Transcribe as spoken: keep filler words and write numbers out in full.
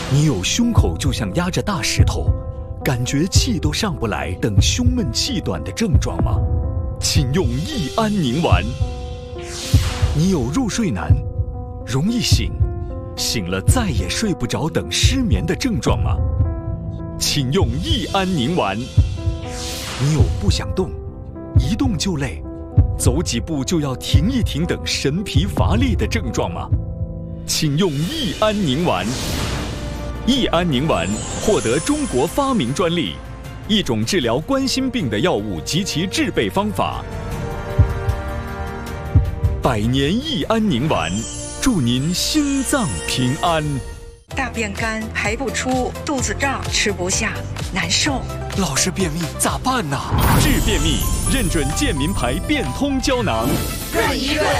你有胸口就像压着大石头，感觉气都上不来等胸闷气短的症状吗？请用益安宁丸。你有入睡难、容易醒、醒了再也睡不着等失眠的症状吗？请用益安宁丸。你有不想动、一动就累、走几步就要停一停等神疲乏力的症状吗？请用益安宁丸。益安宁丸获得中国发明专利，一种治疗冠心病的药物及其制备方法。百年益安宁丸，祝您心脏平安。 大便干，排不出，肚子胀，吃不下，难受。 老是便秘咋办呢？治便秘，认准健民牌变通胶囊。 润一润